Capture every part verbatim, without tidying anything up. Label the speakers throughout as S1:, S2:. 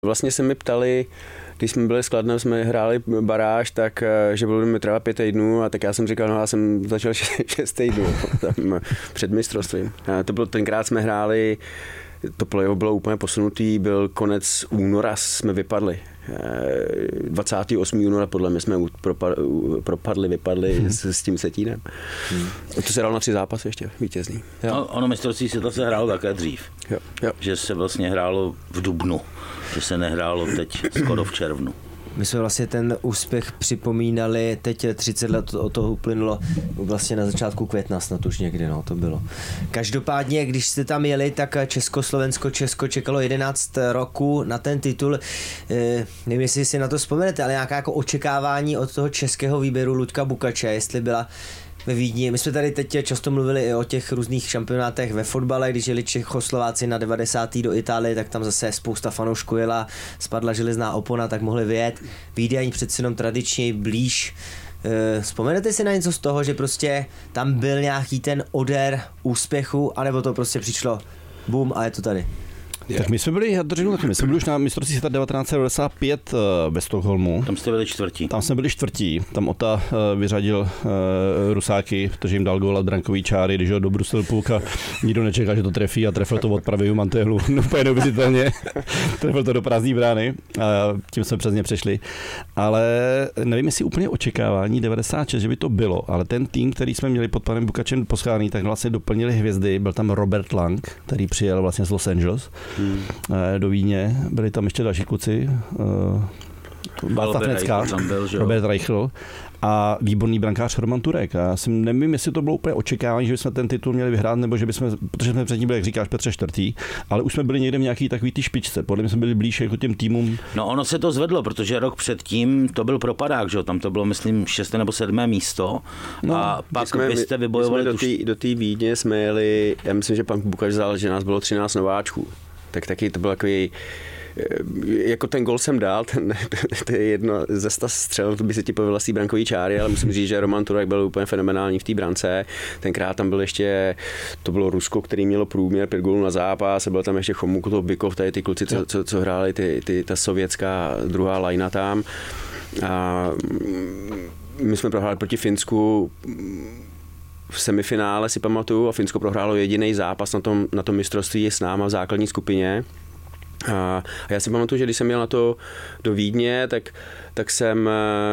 S1: Vlastně se mi ptali, když jsme byli s Kladnem, jsme hráli baráž, tak že budeme trvat pět týdnů a tak já jsem říkal, no já jsem začal šest týdnů tam před mistrovstvím. A to bylo, tenkrát jsme hráli, to playoff bylo úplně posunutý, byl konec února, jsme vypadli. dvacátého osmého února podle mě jsme propadli, vypadli hmm. s, s tím Setínem. Hmm. To se dalo na tři zápasy ještě vítězný.
S2: No, ono mistrovství světa se hrálo také dřív.
S1: Jo. Jo.
S2: Že se vlastně hrálo v dubnu, že se nehrálo teď skoro v červnu.
S3: My jsme vlastně ten úspěch připomínali, teď třicet let od toho uplynulo, vlastně na začátku května snad už někdy, no to bylo. Každopádně, když jste tam jeli, tak Československo, Česko čekalo jedenáct roků na ten titul. E, nevím, jestli si na to vzpomenete, ale nějaká jako očekávání od toho českého výběru Luďka Bukače, jestli byla ve Vídni. My jsme tady teď často mluvili i o těch různých šampionátech ve fotbale, když jeli Čechoslováci na devadesátém do Itálie, tak tam zase spousta fanoušků jela, spadla železná opona, tak mohli vyjet. Vídeň přeci jenom tradičně blíž. E, vzpomenete si na něco z toho, že prostě tam byl nějaký ten odér úspěchu, anebo to prostě přišlo bum a je to tady?
S4: Tak my jsme byli, já to řeknu taky, my jsme byli už na mistrovství světa devatenáct set devadesát pět ve Stockholmu.
S2: Tam jste byli čtvrtí.
S4: Tam jsme byli čtvrtí, tam Ota vyřadil uh, Rusáky, protože jim dal gól a brankový čáry, když ho do Brusel půlk a nikdo nečekal, že to trefí a trefil to od pravého mantélu, no úplně neuvěřitelně. Trefil to do prázdné brány a tím jsme přes ně přešli. Ale nevím, jestli úplně očekávání devadesát šest, že by to bylo, ale ten tým, který jsme měli pod panem Bukačem poskládaný, tak vlastně doplnili hvězdy, byl tam Robert Lang, který přijel vlastně z Los Angeles. Hmm. do Vídně, byli tam ještě další kluci, Václav Necka, Robert Reichl a výborný brankář Roman Turek. A já si nevím, jestli to bylo úplně očekávání, že bychom ten titul měli vyhrát, nebo že bychom, protože jsme předtím byli, jak říkáš, Petře, čtvrtý, ale už jsme byli někde v nějaký takový ty špičce. Podle mě jsme byli blíž jako těm týmům.
S2: No ono se to zvedlo, protože rok předtím to byl propadák, že jo? Tam to bylo, myslím, šesté nebo sedmé místo. No, a pak
S1: jsme,
S2: byste vybojovali
S1: do té do té Vídně jsme jeli, já myslím, že pan Bukač vzal, že nás bylo třináct nováčků. Tak taky to byl takový, jako ten gol jsem dal, ten, to je jedno ze sta střel, to by se ti povedla z té brankový čáry, ale musím říct, že Roman Turek byl úplně fenomenální v té brance. Tenkrát tam byl ještě, to bylo Rusko, který mělo průměr pět gólů na zápas, a byl tam ještě Chomukov, Bykov, tady ty kluci, co, co, co hráli ty, ty, ta sovětská druhá lajna tam. A my jsme prohráli proti Finsku v semifinále, si pamatuju, a Finsko prohrálo jediný zápas na tom, na tom mistrovství s náma v základní skupině. A já si pamatuju, že když jsem jel na to do Vídně, tak, tak jsem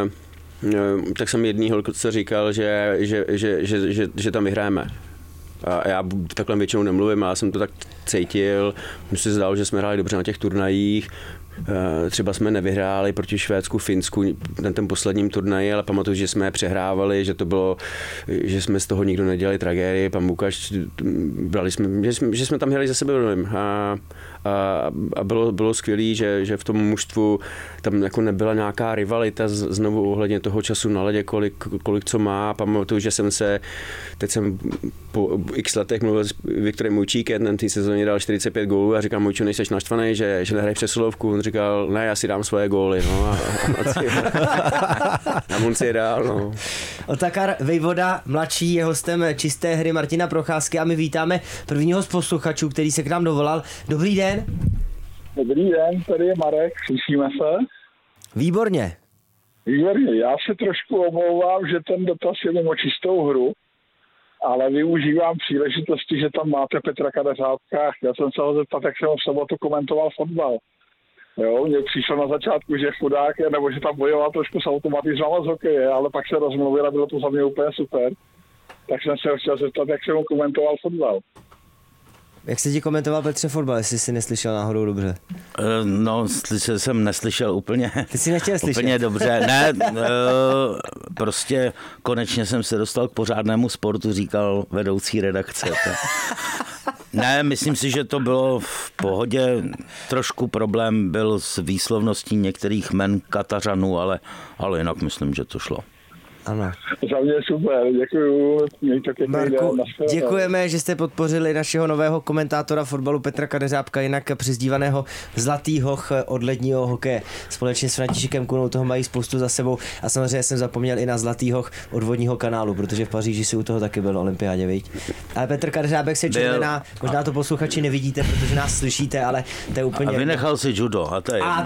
S1: tak jsem jedný holce říkal, že, že, že, že, že, že tam vyhráme. A já takhle většinou nemluvím, ale já jsem to tak cítil. Mně se zdálo, že jsme hráli dobře na těch turnajích. Třeba jsme nevyhráli proti Švédsku, Finsku na ten posledním turnaji, ale pamatuju, že jsme přehrávali, že to bylo, že jsme z toho nikdo nedělali tragédii. Pan Bukač, brali jsme, že jsme, že jsme tam hráli za sebe, a, a, a bylo, bylo skvělý, že, že v tom mužstvu tam jako nebyla nějaká rivalita z, znovu ohledně toho času na ledě, kolik, kolik co má. Pamatuju, že jsem se, teď jsem po x letech mluvil s Viktorem Mujčíkem, ten té sezóně dal čtyřicet pět gólů a říkám, Mujčo, nejseš naštvaný, že, že nehraje přesilovku. On říkal, ne, já si dám svoje góly, no, a, a, a on si je dál, no.
S3: Otakar Vejvoda, mladší, je hostem Čisté hry Martina Procházky a my vítáme prvního z posluchačů, který se k nám dovolal. Dobrý den.
S5: Dobrý den, tady je Marek, slyšíme se?
S3: Výborně.
S5: Výborně, já se trošku omlouvám, že ten dotaz je mimo Čistou hru, ale využívám příležitosti, že tam máte Petra Kadeřábka. Já jsem se ho zeptat, jak jsem v sobotu komentoval fotbal. Jo, mně přišlo na začátku, že chudák je, nebo že tam bojoval trošku s automatizmama z hokeje, ale pak se rozmluvil a bylo to za mě úplně super. Tak jsem se ho chtěl zeptat, jak jsem ho komentoval fotbal.
S3: Jak se ti komentoval, Petře, fotbal, jestli jsi neslyšel náhodou dobře?
S2: No, slyšel jsem neslyšel úplně.
S3: Ty jsi nechtěl slyšet.
S2: Úplně dobře. Ne, prostě konečně jsem se dostal k pořádnému sportu, říkal vedoucí redakce. Ne, myslím si, že to bylo v pohodě. Trošku problém byl s výslovností některých jmen Katařanů, ale, ale jinak myslím, že to šlo.
S3: Ano.
S5: Za mě super, děkuju.
S3: Marku, děkujeme, že jste podpořili našeho nového komentátora fotbalu Petra Kadeřábka, jinak přizdívaného Zlatý hoch od ledního hokeje. Společně s Františkem Kunou toho mají spoustu za sebou a samozřejmě jsem zapomněl i na Zlatý hoch od vodního kanálu, protože v Paříži si u toho taky byl na olympiádě, viď? Ale Petr Kadeřábek se červená, možná to posluchači nevidíte, protože nás slyšíte, ale to je úplně...
S2: A vynechal si judo, a to je
S3: A